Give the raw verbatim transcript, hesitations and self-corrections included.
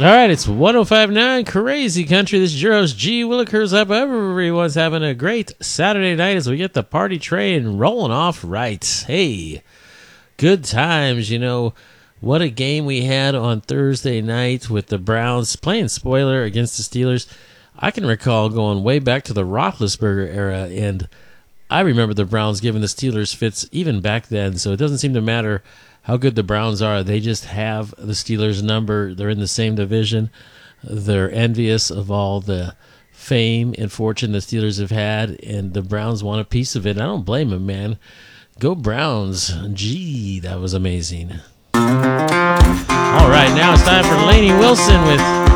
right, it's one oh five point nine Crazy Country. This is your host, G. Willikers. Hope everyone's having a great Saturday night as we get the party train rolling off right. Hey, good times. You know, what a game we had on Thursday night with the Browns playing spoiler against the Steelers. I can recall going way back to the Roethlisberger era, and I remember the Browns giving the Steelers fits even back then, so it doesn't seem to matter how good the Browns are. They just have the Steelers' number. They're in the same division. They're envious of all the fame and fortune the Steelers have had, and the Browns want a piece of it. I don't blame them, man. Go Browns. Gee, that was amazing. All right, now it's time for Lainey Wilson with